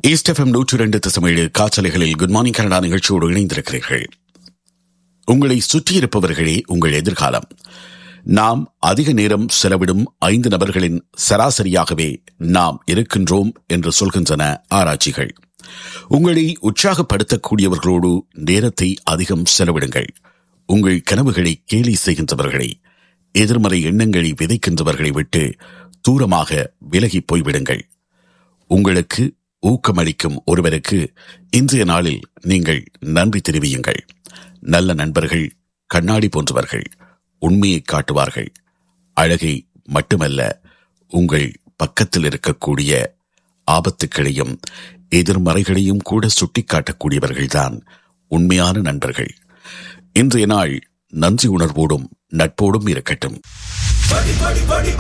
East FM 102.7 காற்றலைகளில் good morning Canada நிகழ்ச்சியோடு இணைந்திருக்கிறீர்கள். உங்களை சுற்றியிருப்பவர்களே உங்கள் எதிர்காலம். நாம் அதிக நேரம் செலவிடும் 5 நபர்களின் சராசரியாகவே நாம் இருக்கின்றோம் என்று சொல்கின்றன ஆராய்ச்சிகள். உங்களை உற்சாகப்படுத்தக்கூடியவர்களோடு நேரத்தை அதிகம் செலவிடுங்கள். உங்கள் கனவுகளை கேலி செய்கின்றவர்களை, எதிர்மறை எண்ணங்களை விதைக்கின்றவர்களை விட்டு தூரமாக விலகி போய்விடுங்கள். உங்களுக்கு ஊக்கமளிக்கும் ஒருவருக்கு இன்றைய நாளில் நீங்கள் நன்றி தெரிவியுங்கள். நல்ல நண்பர்கள் கண்ணாடி போன்றவர்கள். உண்மையை காட்டுவார்கள். அழகை மட்டுமல்ல, உங்கள் பக்கத்தில் இருக்கக்கூடிய ஆபத்துக்களையும் எதிர்மறைகளையும் கூட சுட்டிக்காட்டக்கூடியவர்கள்தான் உண்மையான நண்பர்கள். இன்றைய நாள் நன்றி உணர்வோடும் நட்போடும் இருக்கட்டும்.